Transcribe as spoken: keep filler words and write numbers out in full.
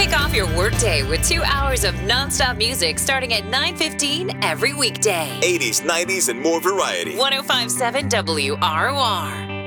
Kick off your workday with two hours of nonstop music starting at nine fifteen every weekday. eighties, nineties, and more variety. one oh five point seven W R O R.